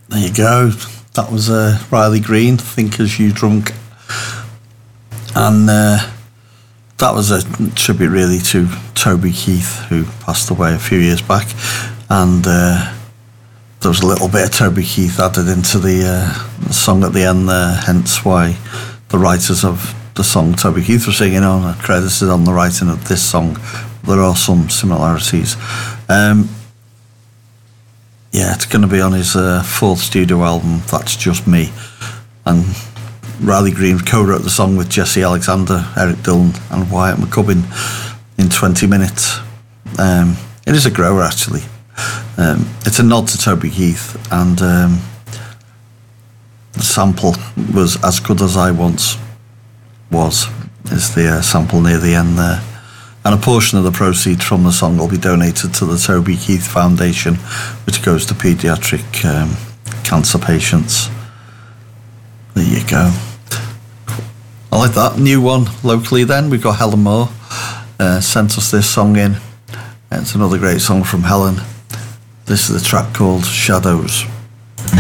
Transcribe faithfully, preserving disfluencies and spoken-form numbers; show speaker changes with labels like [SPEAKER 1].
[SPEAKER 1] There you go. That was uh, Riley Green, Think As You Drunk. And uh, that was a tribute really to Toby Keith, who passed away a few years back. And uh, there was a little bit of Toby Keith added into the, uh, the song at the end there, hence why the writers of the song Toby Keith were singing on are credited on the writing of this song. There are some similarities. Um, yeah, it's going to be on his uh, fourth studio album, That's Just Me. And Riley Green co-wrote the song with Jesse Alexander, Eric Dillon and Wyatt McCubbin in twenty minutes. Um, it is a grower, actually. Um, it's a nod to Toby Keith, and um, the sample was As Good As I Once Was, is the uh, sample near the end there. And a portion of the proceeds from the song will be donated to the Toby Keith Foundation, which goes to paediatric um, cancer patients. There you go. I like that. New one locally then. We've got Helen Moore. Uh, sent us this song in. It's another great song from Helen. This is the track called Shadows.